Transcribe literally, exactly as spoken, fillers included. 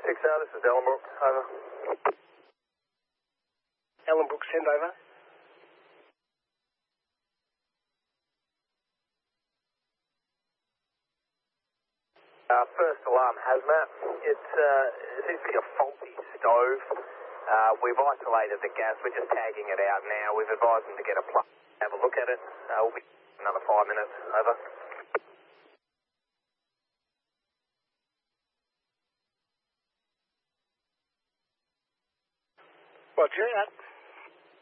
six R, this is Ellenbrook. Over. Ellenbrook, send over. Uh, first alarm hazmat. It's, uh, it seems to be a faulty stove. Uh, we've isolated the gas. We're just tagging it out now. We've advised them to get a plug. Have a look at it. Uh, we'll be another five minutes. Over. Roger, out.